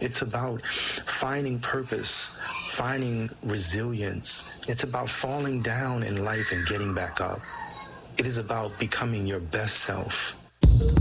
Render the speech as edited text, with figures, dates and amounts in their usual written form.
It's about finding purpose, finding resilience. It's about falling down in life and getting back up. It is about becoming your best self.